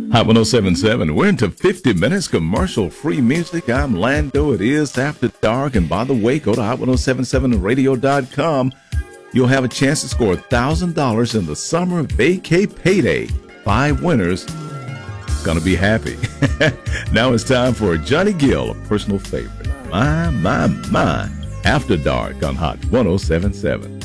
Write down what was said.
Hot 1077. We're into 50 minutes commercial-free music. I'm Lando. It is After Dark. And by the way, go to hot1077radio.com. You'll have a chance to score $1,000 in the summer vacay payday. 5 winners. Gonna be happy. Now it's time for Johnny Gill, a personal favorite. My. After Dark on Hot 1077.